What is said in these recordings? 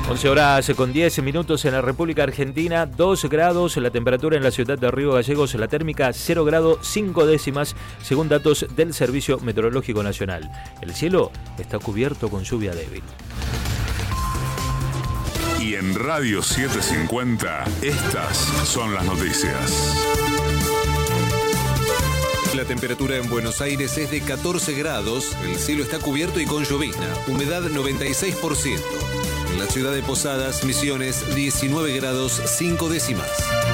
11 horas con 10 minutos en la República Argentina, 2 grados la temperatura en la ciudad de Río Gallegos, la térmica 0 grado 5 décimas, según datos del Servicio Meteorológico Nacional. El cielo está cubierto con lluvia débil. Y en Radio 750, estas son las noticias. La temperatura en Buenos Aires es de 14 grados, el cielo está cubierto y con llovizna, humedad 96%. En la ciudad de Posadas, Misiones, 19 grados 5 décimas.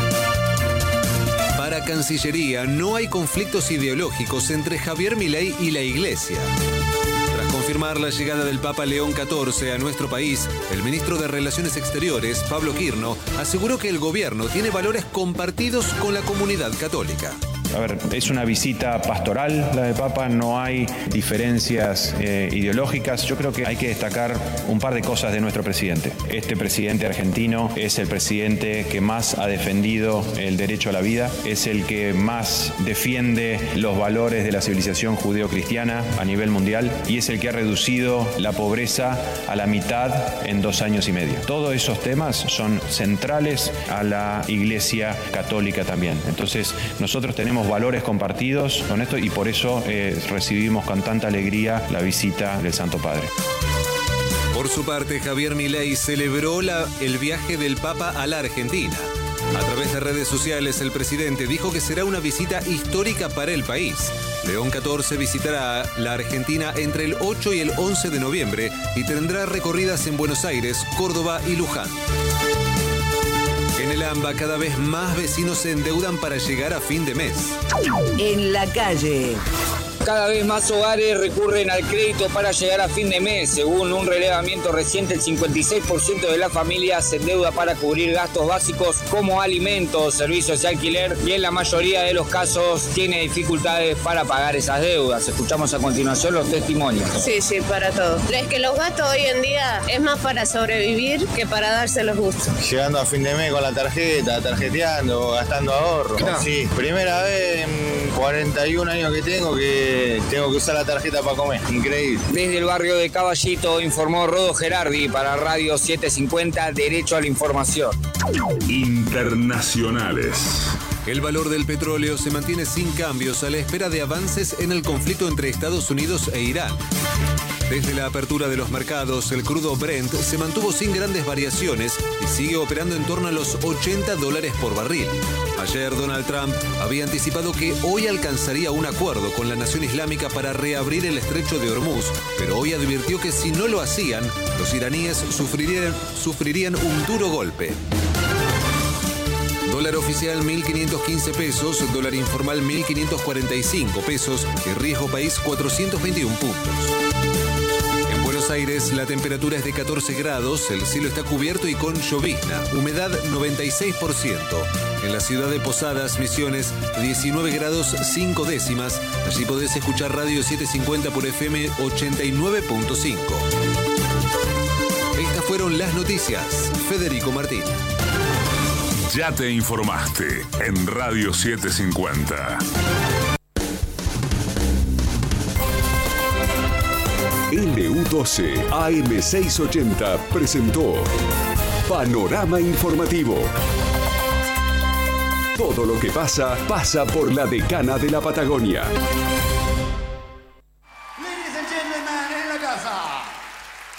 Para Cancillería, no hay conflictos ideológicos entre Javier Milei y la Iglesia. Tras confirmar la llegada del Papa León XIV a nuestro país, el ministro de Relaciones Exteriores, Pablo Quirno, aseguró que el gobierno tiene valores compartidos con la comunidad católica. A ver, es una visita pastoral la del Papa, no hay diferencias ideológicas. Yo creo que hay que destacar un par de cosas de nuestro presidente. Este presidente argentino es el presidente que más ha defendido el derecho a la vida, es el que más defiende los valores de la civilización judeo-cristiana a nivel mundial y es el que ha reducido la pobreza a la mitad en 2 años y medio. Todos esos temas son centrales a la Iglesia Católica también. Entonces, nosotros tenemos valores compartidos con esto y por eso recibimos con tanta alegría la visita del Santo Padre. Por su parte, Javier Milei celebró el viaje del Papa a la Argentina. A través de redes sociales, el presidente dijo que será una visita histórica para el país. León XIV visitará la Argentina entre el 8 y el 11 de noviembre y tendrá recorridas en Buenos Aires, Córdoba y Luján. En el AMBA, cada vez más vecinos se endeudan para llegar a fin de mes. En la calle. Cada vez más hogares recurren al crédito para llegar a fin de mes. Según un relevamiento reciente, el 56% de las familias se endeuda para cubrir gastos básicos como alimentos, servicios y alquiler, y en la mayoría de los casos tiene dificultades para pagar esas deudas. Escuchamos a continuación los testimonios. Sí, para todo. Es que los gastos hoy en día es más para sobrevivir que para darse los gustos. Llegando a fin de mes con la tarjeta, tarjeteando, gastando ahorro. No. Sí, primera vez en 41 años que tengo que usar la tarjeta para comer. Increíble. Desde el barrio de Caballito informó Rodo Gerardi para Radio 750, Derecho a la Información. Internacionales. El valor del petróleo se mantiene sin cambios a la espera de avances en el conflicto entre Estados Unidos e Irán. Desde la apertura de los mercados, el crudo Brent se mantuvo sin grandes variaciones y sigue operando en torno a los $80 por barril. Ayer Donald Trump había anticipado que hoy alcanzaría un acuerdo con la nación islámica para reabrir el estrecho de Hormuz, pero hoy advirtió que si no lo hacían, los iraníes sufrirían un duro golpe. Dólar oficial 1.515 pesos, dólar informal 1.545 pesos y riesgo país 421 puntos. En Buenos Aires la temperatura es de 14 grados, el cielo está cubierto y con llovizna, humedad 96%. En la ciudad de Posadas, Misiones, 19 grados 5 décimas. Allí podés escuchar Radio 750 por FM 89.5. Estas fueron las noticias. Federico Martín. Ya te informaste en Radio 750. LU12 AM680 presentó Panorama Informativo. Todo lo que pasa por la Decana de la Patagonia.